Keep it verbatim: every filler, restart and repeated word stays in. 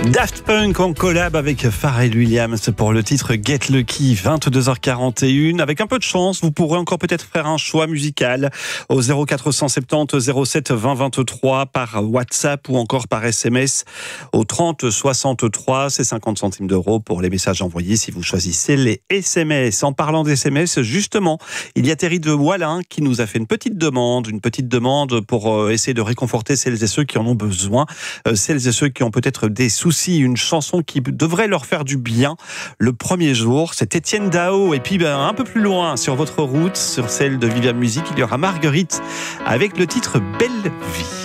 Daft Punk en collab avec Pharrell Williams pour le titre Get Lucky, vingt-deux heures quarante et une. Avec un peu de chance, vous pourrez encore peut-être faire un choix musical au zéro quatre cent soixante-dix zéro sept vingt vingt-trois par WhatsApp ou encore par S M S au trente soixante-trois. C'est cinquante centimes d'euros pour les messages envoyés si vous choisissez les S M S. En parlant d'S M S, justement, il y a Thierry de Wallin qui nous a fait une petite demande, une petite demande pour essayer de réconforter celles et ceux qui en ont besoin, celles et ceux qui ont peut-être des soucis, une chanson qui devrait leur faire du bien le premier jour. C'est Étienne Dao. Et puis ben, un peu plus loin sur votre route, sur celle de Viviane Musique, il y aura Marguerite avec le titre Belle Vie.